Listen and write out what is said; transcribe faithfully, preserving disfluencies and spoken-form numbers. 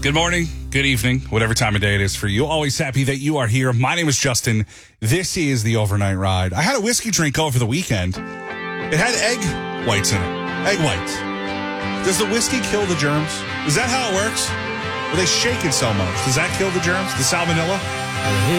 Good morning, good evening, whatever time of day it is for you. Always happy that you are here. My name is Justin. This is the Overnight Ride. I had a whiskey drink over the weekend. It had egg whites in it. Egg whites. Does the whiskey kill the germs? Is that how it works? Are they shake it so much? Does that kill the germs? The salmonella?